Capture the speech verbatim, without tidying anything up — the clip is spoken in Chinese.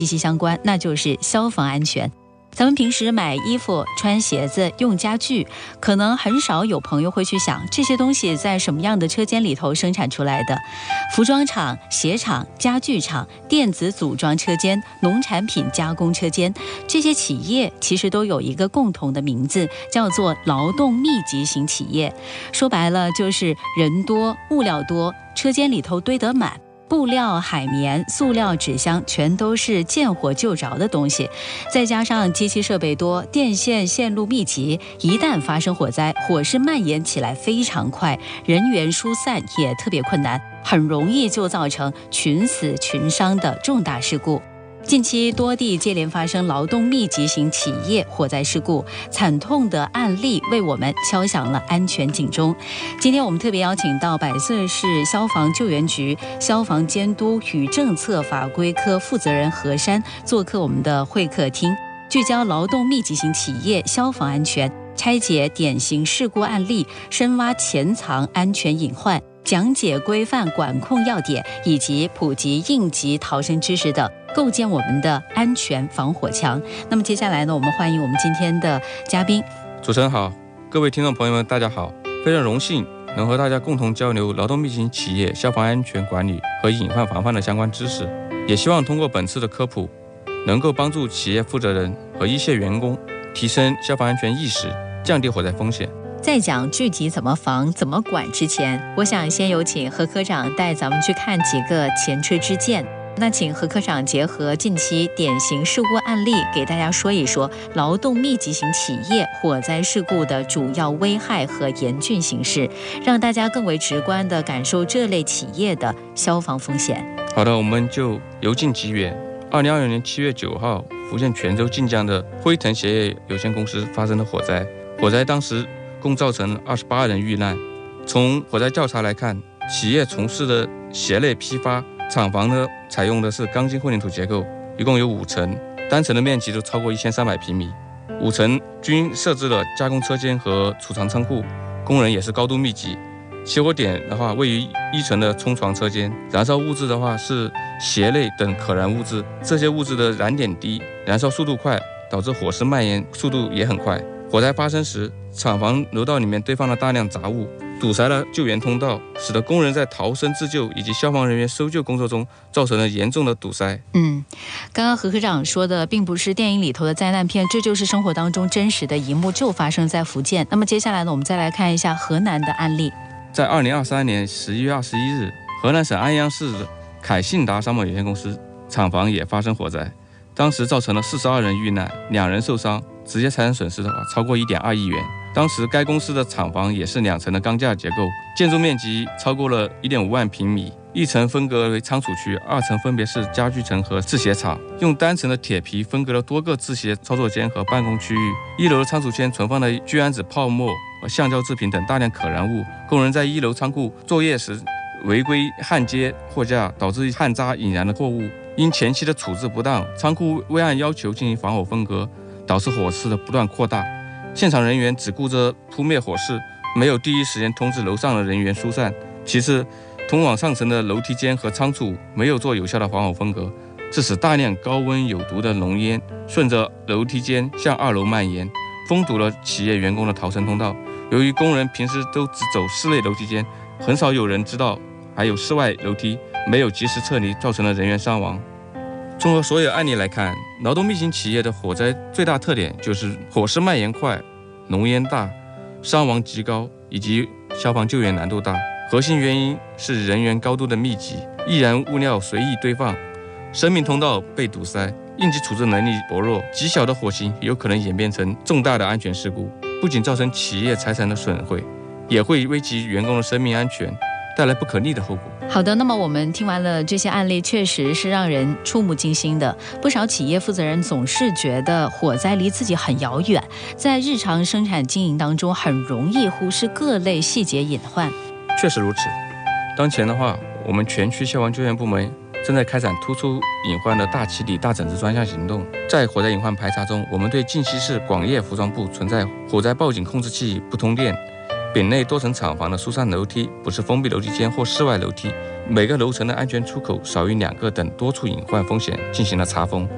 息息相关，那就是消防安全。咱们平时买衣服、穿鞋子、用家具，可能很少有朋友会去想这些东西在什么样的车间里头生产出来的。服装厂、鞋厂、家具厂、电子组装车间、农产品加工车间，这些企业其实都有一个共同的名字，叫做劳动密集型企业。说白了就是人多、物料多，车间里头堆得满。布料、海绵、塑料、纸箱全都是见火就着的东西，再加上机器设备多，电线线路密集，一旦发生火灾，火势蔓延起来非常快，人员疏散也特别困难，很容易就造成群死群伤的重大事故。近期多地接连发生劳动密集型企业火灾事故，惨痛的案例为我们敲响了安全警钟。今天我们特别邀请到百岁市消防救援局消防监督与政策法规科负责人何山做客我们的会客厅，聚焦劳动密集型企业消防安全，拆解典型事故案例，深挖潜藏安全隐患，讲解规范管控要点，以及普及应急逃生知识等，构建我们的安全防火墙。那么接下来呢，我们欢迎我们今天的嘉宾。 主持人好，各位听众朋友们大家好，非常荣幸能和大家共同交流劳动密集型企业消防安全管理和隐患防范的相关知识，也希望通过本次的科普能够帮助企业负责人和一线员工提升消防安全意识，降低火灾风险。 在讲具体怎么防怎么管之前，我想先有请何科长带咱们去看几个前车之鉴。那请何科长结合近期典型事故案例，给大家说一说劳动密集型企业火灾事故的主要危害和严峻形势，让大家更为直观地感受这类企业的消防风险。 好的，我们就由近及远。二零二零年七月九号，福建泉州晋江的辉腾鞋业有限公司发生了火灾，火灾当时共造成二十八人遇难。从火灾调查来看，企业从事的鞋类批发厂房呢，采用的是钢筋混凝土结构，一共有五层，单层的面积都超过一千三百平米，五层均设置了加工车间和储藏仓库，工人也是高度密集。起火点的话，位于一层的冲床车间，燃烧物质的话是鞋类等可燃物质，这些物质的燃点低，燃烧速度快，导致火势蔓延速度也很快。火灾发生时，厂房楼道里面堆放了大量杂物，堵塞了救援通道，使得工人在逃生自救以及消防人员搜救工作中造成了严重的堵塞。 嗯，刚刚何科长说的并不是电影里头的灾难片，这就是生活当中真实的一幕，就发生在福建。那么接下来呢，我们再来看一下河南的案例。 在二零二三年十一月二十一日，河南省安阳市的凯信达商贸有限公司厂房也发生火灾，当时造成了四十二人遇难，两人受伤，直接财产损失的话超过一点二亿元。当时该公司的厂房也是两层的钢架结构，建筑面积超过了一点五万平米，一层分隔为仓储区，二层分别是家具层和制鞋厂，用单层的铁皮分隔了多个制鞋操作间和办公区域。一楼的仓储间存放了聚氨酯泡沫和橡胶制品等大量可燃物，工人在一楼仓库作业时违规焊接货架，导致焊渣引燃的货物。因前期的处置不当，仓库未按要求进行防火分隔，导致火势的不断扩大。现场人员只顾着扑灭火势，没有第一时间通知楼上的人员疏散。其次，通往上层的楼梯间和仓储没有做有效的防火分隔，致使大量高温有毒的浓烟顺着楼梯间向二楼蔓延，封堵了企业员工的逃生通道。由于工人平时都只走室内楼梯间，很少有人知道还有室外楼梯，没有及时撤离，造成了人员伤亡。综合所有案例来看，劳动密集型企业的火灾最大特点就是火势蔓延快、浓烟大、伤亡极高以及消防救援难度大。核心原因是人员高度的密集，易燃物料随意堆放，生命通道被堵塞，应急处置能力薄弱，极小的火情有可能演变成重大的安全事故，不仅造成企业财产的损毁，也会危及员工的生命安全，带来不可逆的后果。 好的，那么我们听完了这些案例，确实是让人触目惊心的。不少企业负责人总是觉得火灾离自己很遥远，在日常生产经营当中很容易忽视各类细节隐患。 确实如此，当前的话，我们全区消防救援部门正在开展突出隐患的大起底大整治专项行动。在火灾隐患排查中，我们对晋西市广业服装部存在火灾报警控制器不通电、丙内多层厂房的疏散楼梯不是封闭楼梯间或室外楼梯，每个楼层的安全出口少于两个等多处隐患风险进行了查封。